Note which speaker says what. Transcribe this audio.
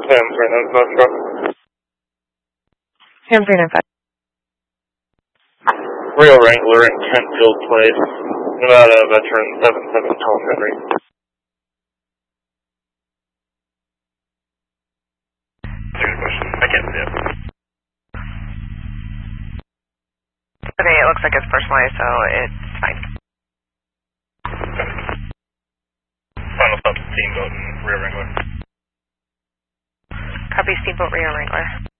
Speaker 1: Sam 395.
Speaker 2: Sam 395.
Speaker 1: Real Wrangler in Kentfield Place. Nevada veteran 77 Tom Henry. I can't see it.
Speaker 2: Okay, it looks like it's personalized, so it's fine.
Speaker 1: Final stop, Steamboat and Rear Wrangler.
Speaker 2: Copy, Steamboat, Rear Wrangler.